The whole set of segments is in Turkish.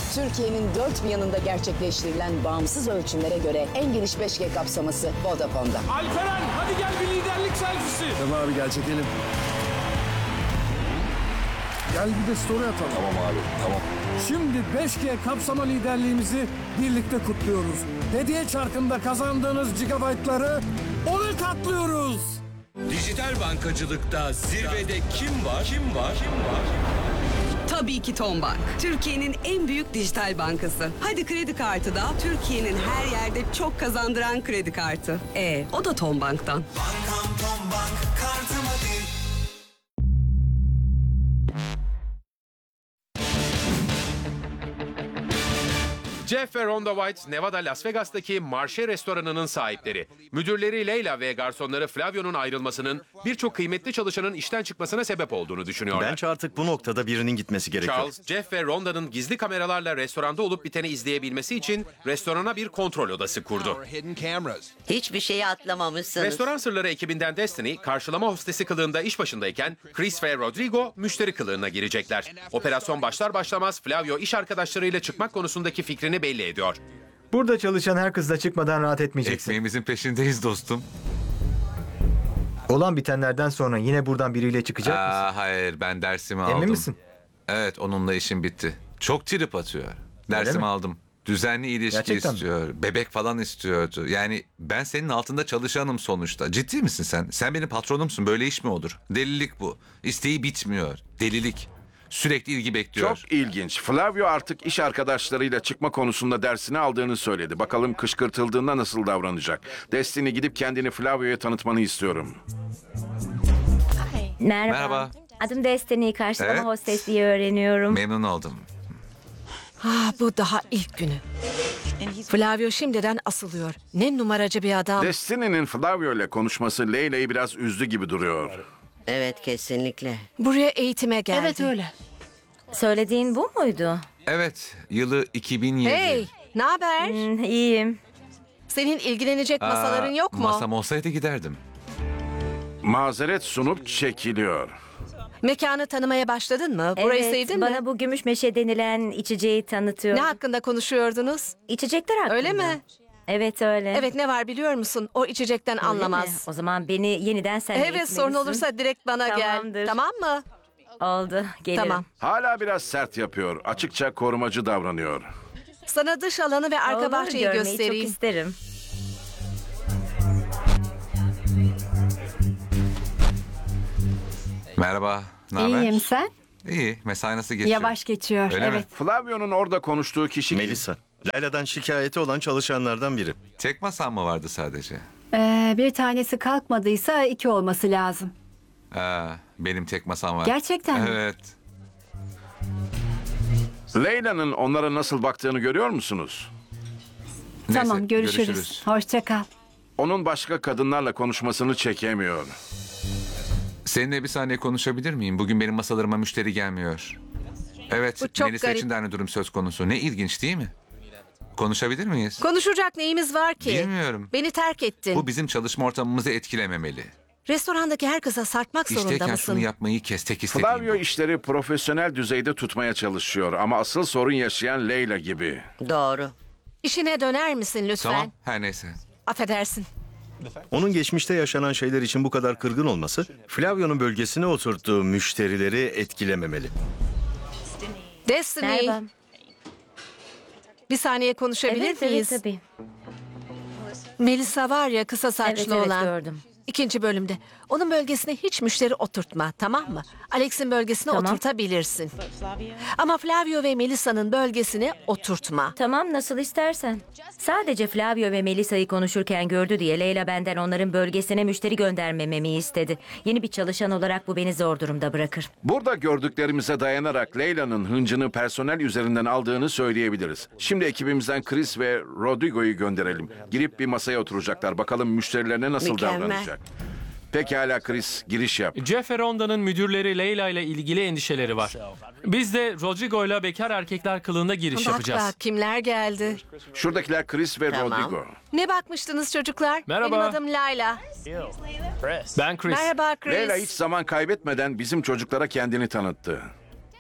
Türkiye'nin dört bir yanında gerçekleştirilen bağımsız ölçümlere göre en geniş 5G kapsaması Vodafone'da. Alperen hadi gel bir liderlik selfisi. Tamam abi gel çekelim. Gel bir de story atalım. Tamam abi, tamam. Şimdi 5G kapsama liderliğimizi birlikte kutluyoruz. Hediye çarkında kazandığınız gigabaytları 10'a katlıyoruz. Dijital bankacılıkta zirvede kim var? Kim var? Tabii ki Tombank. Türkiye'nin en büyük dijital bankası. Hadi kredi kartı da Türkiye'nin her yerde çok kazandıran kredi kartı. O da Tombank'tan. Bankam Tombank, kartım hadi. Jeff ve Rhonda White, Nevada Las Vegas'taki Marche restoranının sahipleri. Müdürleri Leyla ve garsonları Flavio'nun ayrılmasının birçok kıymetli çalışanın işten çıkmasına sebep olduğunu düşünüyorlar. Bence artık bu noktada birinin gitmesi gerekiyor. Charles, Jeff ve Rhonda'nın gizli kameralarla restoranda olup biteni izleyebilmesi için restorana bir kontrol odası kurdu. Hiçbir şeyi atlamamışsınız. Restoran sırları ekibinden Destiny, karşılama hostesi kılığında iş başındayken Chris ve Rodrigo müşteri kılığına girecekler. Operasyon başlar başlamaz Flavio iş arkadaşlarıyla çıkmak konusundaki fikrini belli ediyor. Burada çalışan her kızla çıkmadan rahat etmeyeceksin. Ekmeğimizin peşindeyiz dostum. Olan bitenlerden sonra yine buradan biriyle çıkacak mısın? Hayır, ben dersimi aldım. Emin misin? Evet, onunla işim bitti. Çok trip atıyor. Dersimi mi? aldım. Düzenli ilişki Gerçekten mi? istiyor. Bebek falan istiyordu. Yani ben senin altında çalışanım sonuçta. Ciddi misin sen? Sen benim patronumsun. Böyle iş mi olur? Delilik bu. İsteği bitmiyor. Delilik. Sürekli ilgi bekliyor. Çok ilginç. Flavio artık iş arkadaşlarıyla çıkma konusunda dersini aldığını söyledi. Bakalım kışkırtıldığında nasıl davranacak. Destiny gidip kendini Flavio'ya tanıtmanı istiyorum. Merhaba. Adım Destiny. Karşılama Evet. hostesliği öğreniyorum. Memnun oldum. Bu daha ilk günü. Flavio şimdiden asılıyor. Ne numaracı bir adam. Destiny'nin Flavio ile konuşması Leyla'yı biraz üzdü gibi duruyor. Evet, kesinlikle. Buraya eğitime geldi. Evet öyle. Söylediğin bu muydu? Evet, yılı 2007. Hey, ne haber? İyiyim. Senin ilgilenecek masaların yok mu? Masam olsaydı giderdim. Mazeret sunup çekiliyor. Mekanı tanımaya başladın mı? Burayı Evet, sevdin bana mi? bu gümüş meşe denilen içeceği tanıtıyor. Ne hakkında konuşuyordunuz? İçecekler hakkında. Öyle mi? Evet öyle. Evet, ne var biliyor musun? O içecekten Öyle mi? anlamaz. O zaman beni yeniden sen Evet, sorun olursa direkt bana gel. Tamamdır. Tamam mı? Oldu, gelirim. Tamam. Hala biraz sert yapıyor. Açıkça korumacı davranıyor. Sana dış alanı ve arka Olur, bahçeyi görmeyi göstereyim. çok isterim. Merhaba, ne haber? İyiyim, sen? İyi, mesai nasıl geçiyor? Yavaş geçiyor. Öyle mi? evet. Flavio'nun orada konuştuğu kişi kim? Melisa. Layla'dan şikayeti olan çalışanlardan biri. Tek masam mı vardı sadece? Bir tanesi kalkmadıysa 2 olması lazım. Benim tek masam var. Gerçekten mi? Evet. Leyla'nın onlara nasıl baktığını görüyor musunuz? Tamam, Neyse, görüşürüz. Hoşça kal. Onun başka kadınlarla konuşmasını çekemiyor. Seninle bir saniye konuşabilir miyim? Bugün benim masalarıma müşteri gelmiyor. Evet, Bu çok Melisa garip. için de aynı durum söz konusu. Ne ilginç değil mi? Konuşabilir miyiz? Konuşacak neyimiz var ki? Bilmiyorum. Beni terk ettin. Bu bizim çalışma ortamımızı etkilememeli. Restorandaki her kıza sarkmak zorunda İşteyken mısın? şunu yapmayı kes, tek istediğim Flavio bu. işleri profesyonel düzeyde tutmaya çalışıyor ama asıl sorun yaşayan Leyla gibi. Doğru. İşine döner misin lütfen? Tamam, her neyse. Affedersin. Onun geçmişte yaşanan şeyler için bu kadar kırgın olması, Flavio'nun bölgesine oturttuğu müşterileri etkilememeli. Destiny. Merhaba. Bir saniye konuşabilir Evet, miyiz? evet tabii. Melisa var ya, kısa saçlı Evet, olan. gördüm. 2. bölümde. Onun bölgesine hiç müşteri oturtma, tamam mı? Alex'in bölgesine Tamam. oturtabilirsin. Ama Flavio ve Melisa'nın bölgesine oturtma. Tamam, nasıl istersen. Sadece Flavio ve Melisa'yı konuşurken gördü diye Leyla benden onların bölgesine müşteri göndermememi istedi. Yeni bir çalışan olarak bu beni zor durumda bırakır. Burada gördüklerimize dayanarak Leyla'nın hıncını personel üzerinden aldığını söyleyebiliriz. Şimdi ekibimizden Chris ve Rodrigo'yu gönderelim. Girip bir masaya oturacaklar. Bakalım müşterilerine nasıl Mükemmel. davranacak. Pekala Chris, giriş yap. Jeff ve Rhonda'nın müdürleri Leyla ile ilgili endişeleri var. Biz de Rodrigo ile bekar erkekler kılığında giriş Bak yapacağız. bak, kimler geldi. Şuradakiler Chris ve Tamam. Rodrigo. Ne bakmıştınız çocuklar? Merhaba. Benim adım Layla. Ben Chris. Merhaba Chris. Leyla hiç zaman kaybetmeden bizim çocuklara kendini tanıttı.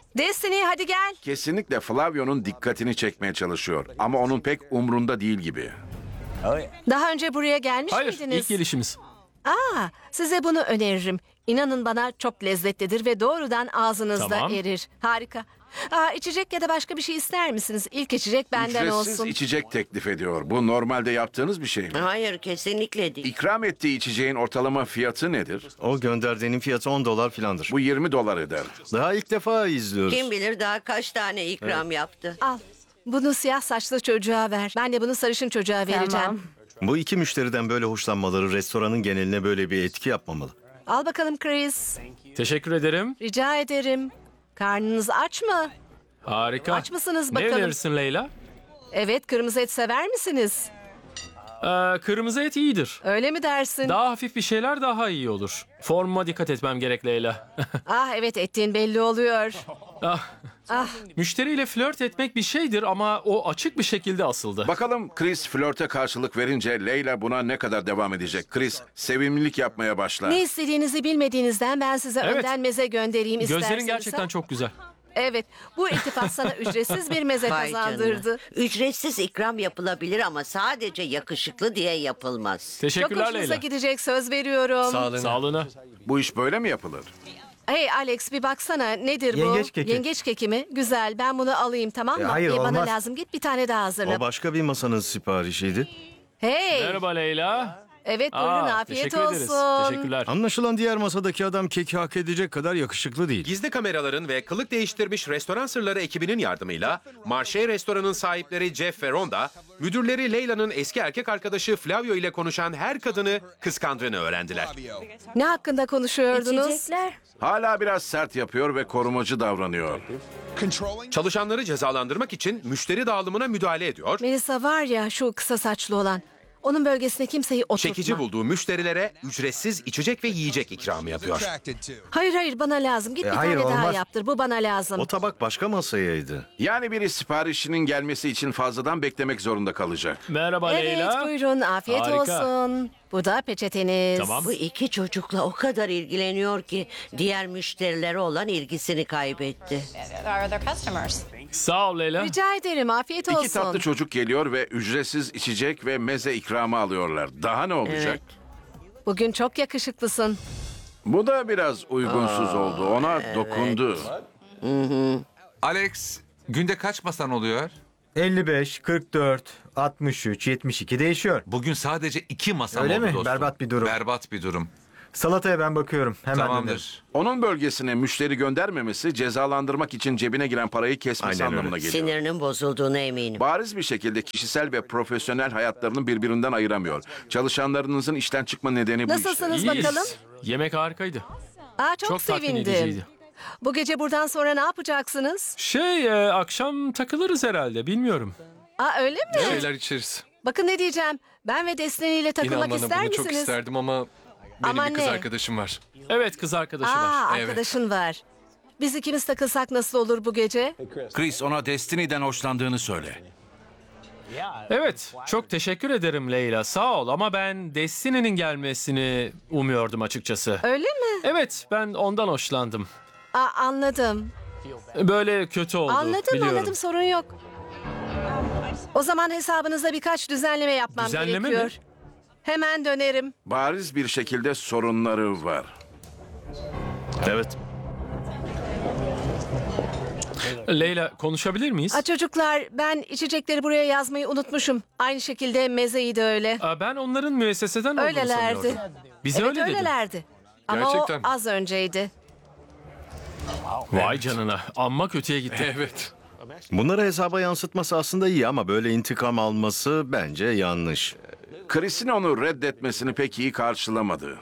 Destiny hadi gel. Kesinlikle Flavio'nun dikkatini çekmeye çalışıyor. Ama onun pek umrunda değil gibi. Daha önce buraya gelmiş Hayır, miydiniz? ilk gelişimiz. Size bunu öneririm. İnanın bana çok lezzetlidir ve doğrudan ağzınızda Tamam. erir. Harika. İçecek ya da başka bir şey ister misiniz? İlk içecek benden Ücretsiz olsun. içecek teklif ediyor. Bu normalde yaptığınız bir şey mi? Hayır, kesinlikle değil. İkram ettiği içeceğin ortalama fiyatı nedir? O gönderdiğinin fiyatı $10 filandır. Bu 20 dolar eder. Daha ilk defa izliyoruz. Kim bilir daha kaç tane ikram yaptı. Al. Bunu siyah saçlı çocuğa ver. Ben de bunu sarışın çocuğa vereceğim. Tamam. Bu iki müşteriden böyle hoşlanmaları restoranın geneline böyle bir etki yapmamalı. Al bakalım Chris. Teşekkür ederim. Rica ederim. Karnınız aç mı? Harika. Aç mısınız Ne bakalım? verirsin Leyla? Evet, kırmızı et sever misiniz? Kırmızı et iyidir. Öyle mi dersin? Daha hafif bir şeyler daha iyi olur. Formuma dikkat etmem gerek Leyla. Evet, ettiğin belli oluyor. Müşteriyle flört etmek bir şeydir ama o açık bir şekilde asıldı. Bakalım Chris flörte karşılık verince Leyla buna ne kadar devam edecek? Chris sevimlilik yapmaya başlar. Ne istediğinizi bilmediğinizden ben size Evet. önden meze göndereyim isterseniz. Gözlerin gerçekten çok güzel. Evet, bu iltifat sana ücretsiz bir meze Vay kazandırdı. canına. Ücretsiz ikram yapılabilir ama sadece yakışıklı diye yapılmaz. Çok Teşekkürler hoşunuza Leyla. gidecek, söz veriyorum. Sağlığına. Bu iş böyle mi yapılır? Hey Alex, bir baksana, nedir bu? Yengeç keki. Yengeç keki mi? Güzel, ben bunu alayım, tamam mı? hayır, Bana olmaz. lazım, git bir tane daha hazırla. O başka bir masanın siparişiydi. Hey, Merhaba Leyla. evet buyurun, afiyet teşekkür ederiz. olsun. Teşekkürler. Anlaşılan diğer masadaki adam keki hak edecek kadar yakışıklı değil. Gizli kameraların ve kılık değiştirmiş restoran sırları ekibinin yardımıyla Marche restoranın sahipleri Jeff ve Rhonda, müdürleri Leyla'nın eski erkek arkadaşı Flavio ile konuşan her kadını kıskandığını öğrendiler. Ne hakkında konuşuyordunuz? İçecekler. Hala biraz sert yapıyor ve korumacı davranıyor. Çalışanları cezalandırmak için müşteri dağılımına müdahale ediyor, Melissa var ya, şu kısa saçlı olan. Onun bölgesine kimseyi oturtma. çekici bulduğu müşterilere ücretsiz içecek ve yiyecek ikramı yapıyor. Hayır, bana lazım. Git bir hayır, tane daha olmaz. yaptır. Bu bana lazım. O tabak başka masayaydı. Yani biri siparişinin gelmesi için fazladan beklemek zorunda kalacak. Merhaba Evet, Leyla. buyurun. Afiyet Harika. olsun. Bu da peçeteniz. Tamam. Bu iki çocukla o kadar ilgileniyor ki diğer müşterilere olan ilgisini kaybetti. Sağ ol Leyla. Rica ederim. Afiyet olsun. İki tatlı çocuk geliyor ve ücretsiz içecek ve meze ikramı alıyorlar. Daha ne olacak? Bugün çok yakışıklısın. Bu da biraz uygunsuz oldu. Ona dokundu. Alex, günde kaç masan oluyor? 55, 44, 63, 72 değişiyor. Bugün sadece 2 masam Öyle oldu mi? dostum. Berbat bir durum. Berbat bir durum. Salataya ben bakıyorum. Hemen dönerim. Tamamdır. Onun bölgesine müşteri göndermemesi cezalandırmak için cebine giren parayı kesmesi Aynen öyle. anlamına geliyor. Sinirinin bozulduğuna eminim. Bariz bir şekilde kişisel ve profesyonel hayatlarını birbirinden ayıramıyor. Çalışanlarınızın işten çıkma nedeni bu işte. Nasılsınız İyiyiz. bakalım? Yemek harikaydı. Çok tatmin sevindim. ediciydi. Bu gece buradan sonra ne yapacaksınız? Akşam takılırız herhalde bilmiyorum. Öyle mi? Şeyler içeriz. Bakın ne diyeceğim. Ben ve Destiny ile takılmak İnan bana ister bunu misiniz? çok isterdim ama benim Ama bir kız ne? arkadaşım var. Evet kız arkadaşı var. Evet. Arkadaşın var. Biz ikimiz takılsak nasıl olur bu gece? Chris ona Destiny'den hoşlandığını söyle. Evet çok teşekkür ederim Leyla sağ ol ama ben Destiny'nin gelmesini umuyordum açıkçası. Öyle mi? Evet ben ondan hoşlandım. Anladım. Böyle kötü oldu biliyorum. Anladım, sorun yok. O zaman hesabınıza birkaç düzenleme yapmam Düzenleme gerekiyor. mi? Hemen dönerim. Bariz bir şekilde sorunları var. Evet. Leyla konuşabilir miyiz? Çocuklar, ben içecekleri buraya yazmayı unutmuşum. Aynı şekilde mezeyi de öyle. Ben onların müesseseden olduğunu Öylelerdi. sanıyordum. Bize Evet, öyle dedi. öylelerdi. Ama Gerçekten. o az önceydi. Vay canına amma kötüye gitti. Evet. Bunları hesaba yansıtması aslında iyi ama böyle intikam alması bence yanlış. Chris'in onu reddetmesini pek iyi karşılamadı.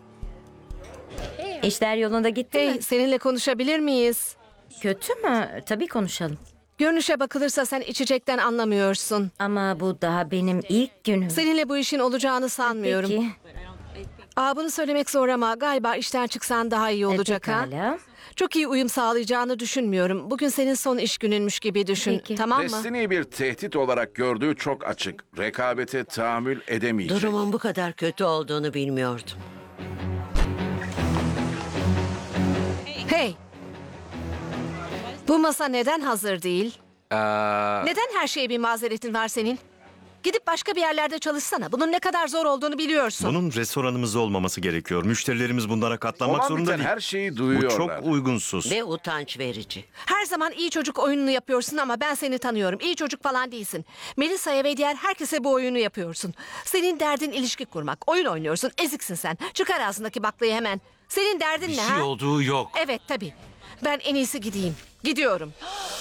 İşler yolunda gitti mi? Seninle konuşabilir miyiz? Kötü mü? Tabii konuşalım. Görünüşe bakılırsa sen içecekten anlamıyorsun. Ama bu daha benim ilk günüm. Seninle bu işin olacağını sanmıyorum. Peki. Bunu söylemek zor ama galiba işten çıksan daha iyi olacak ha. Pekala. Çok iyi uyum sağlayacağını düşünmüyorum. Bugün senin son iş gününmüş gibi düşün. Peki. Tamam mı? Destiny'yi bir tehdit olarak gördüğü çok açık. Rekabete tahammül edemeyecek. Durumun bu kadar kötü olduğunu bilmiyordum. Hey! Bu masa neden hazır değil? Ee, Neden her şeye bir mazeretin var senin? Gidip başka bir yerlerde çalışsana. Bunun ne kadar zor olduğunu biliyorsun. Bunun restoranımızda olmaması gerekiyor. Müşterilerimiz bunlara katlanmak Olan zorunda biten değil. her şeyi Bu duyuyorlar. çok uygunsuz. Ve utanç verici. Her zaman iyi çocuk oyununu yapıyorsun ama ben seni tanıyorum. İyi çocuk falan değilsin. Melisa'ya ve diğer herkese bu oyunu yapıyorsun. Senin derdin ilişki kurmak. Oyun oynuyorsun. Eziksin sen. Çıkar ağzındaki baklayı hemen. Senin derdin Bir ne şey ha? olduğu yok. Evet tabii. Ben en iyisi gideyim. Gidiyorum.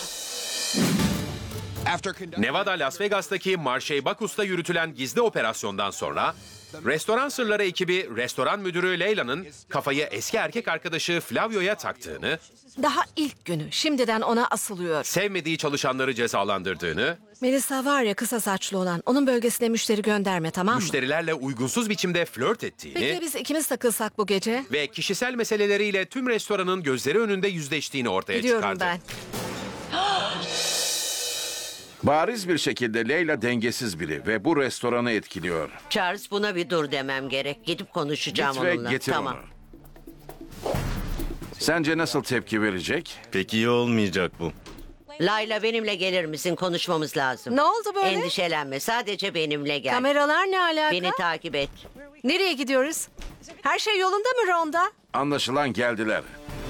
Nevada, Las Vegas'taki Marche Bacchus'ta yürütülen gizli operasyondan sonra restoran sırları ekibi restoran müdürü Leyla'nın kafayı eski erkek arkadaşı Flavio'ya taktığını, Daha ilk günü. Şimdiden ona asılıyor. sevmediği çalışanları cezalandırdığını, Melisa var ya kısa saçlı olan. Onun bölgesine müşteri gönderme tamam mı? müşterilerle uygunsuz biçimde flört Peki ettiğini biz ikimiz takılsak bu gece? ve kişisel meseleleriyle tüm restoranın gözleri önünde yüzleştiğini ortaya Gidiyorum çıkardı. ben. Bariz bir şekilde Leyla dengesiz biri ve bu restoranı etkiliyor. Charles buna bir dur demem gerek. Gidip konuşacağım Git ve onunla. getir Tamam. onu. Sence nasıl tepki verecek? Pek iyi olmayacak bu. Layla benimle gelir misin? Konuşmamız lazım. Ne oldu böyle? Endişelenme. Sadece benimle gel. Kameralar ne alaka? Beni takip et. Nereye gidiyoruz? Her şey yolunda mı Ronda? Anlaşılan geldiler.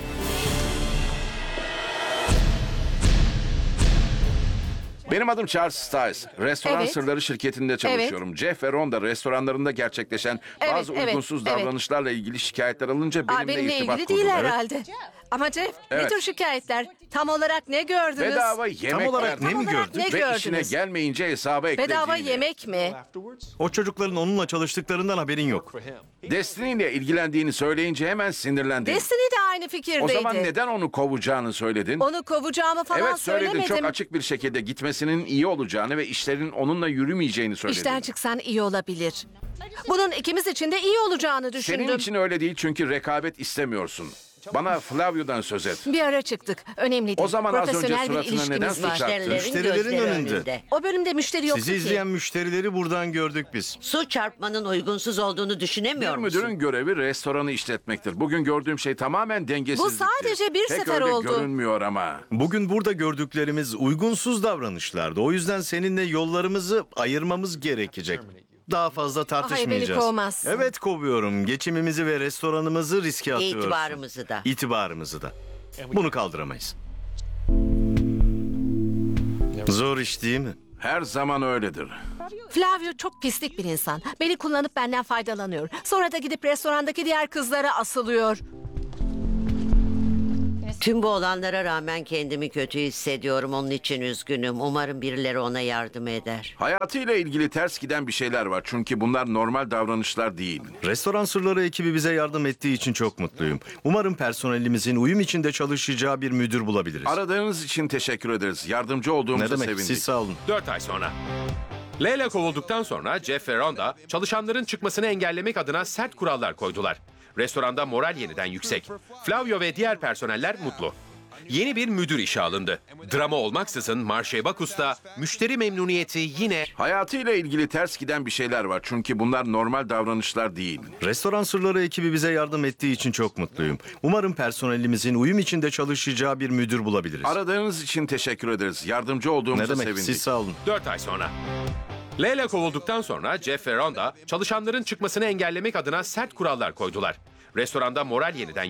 Benim adım Charles Stiles. Restoran Evet. Sırları şirketinde çalışıyorum. Jeff ve Ronda restoranlarında gerçekleşen bazı evet, uygunsuz evet. davranışlarla ilgili şikayetler alınca benimle Benimle irtibat ilgili değil kurdular. herhalde. Ama Jeff ne Evet. tür şikayetler? Tam olarak ne gördünüz? Bedava yemekler. olarak ne mi gördün? Ne Ve işine gördünüz? gelmeyince hesaba eklediğini. Bedava yemek mi? O çocukların onunla çalıştıklarından haberin yok. Destiny ile ilgilendiğini söyleyince hemen sinirlendim. Destiny de aynı fikirdeydi. O zaman neden onu kovacağını söyledin? Onu kovacağımı falan Evet söyledin. söylemedim. Çok açık bir şekilde gitmesinin iyi olacağını ve işlerin onunla yürümeyeceğini söyledin. İşten çıksan iyi olabilir. Bunun ikimiz için de iyi olacağını düşündüm. Senin için öyle değil çünkü rekabet istemiyorsun. Bana Flavio'dan söz et. Bir ara çıktık. Önemli değil. O zaman az önce Profesyonel bir suratına neden ilişkimiz su var. çarptın? Müşterilerin önünde. O bölümde müşteri yoktu Sizi ki. izleyen müşterileri buradan gördük biz. Su çarpmanın uygunsuz olduğunu düşünemiyor Bir musun? müdürün görevi restoranı işletmektir. Bugün gördüğüm şey tamamen dengesizlikti. Bu sadece bir Pek sefer öyle oldu. görünmüyor ama. Bugün burada gördüklerimiz uygunsuz davranışlardı. O yüzden seninle yollarımızı ayırmamız gerekecek. Daha fazla tartışmayacağız. beni kovmazsın. Evet kovuyorum. Geçimimizi ve restoranımızı riske atıyorsun. İtibarımızı da. İtibarımızı da. Bunu kaldıramayız. Zor iş değil mi? Her zaman öyledir. Flavio çok pislik bir insan. Beni kullanıp benden faydalanıyor. Sonra da gidip restorandaki diğer kızlara asılıyor. Tüm bu olanlara rağmen kendimi kötü hissediyorum. Onun için üzgünüm. Umarım birileri ona yardım eder. Hayatıyla ilgili ters giden bir şeyler var. Çünkü bunlar normal davranışlar değil. Restoran Sırları ekibi bize yardım ettiği için çok mutluyum. Umarım personelimizin uyum içinde çalışacağı bir müdür bulabiliriz. Aradığınız için teşekkür ederiz. Yardımcı olduğumuza Ne demek? sevindik. Siz sağ olun. 4 ay sonra. Leyla kovulduktan sonra Jeff ve Ronda çalışanların çıkmasını engellemek adına sert kurallar koydular. Restoranda moral yeniden yüksek. Flavio ve diğer personeller mutlu. Yeni bir müdür işe alındı. Drama olmaksızın Marche Bacchus'ta müşteri memnuniyeti yine... Hayatıyla ilgili ters giden bir şeyler var. Çünkü bunlar normal davranışlar değil. Restoran Sırları ekibi bize yardım ettiği için çok mutluyum. Umarım personelimizin uyum içinde çalışacağı bir müdür bulabiliriz. Aradığınız için teşekkür ederiz. Yardımcı olduğumuza Ne demek? sevindik. Siz sağ olun. 4 ay sonra. Leyla kovulduktan sonra Jeff ve Ronda çalışanların çıkmasını engellemek adına sert kurallar koydular. Restoranda moral yeniden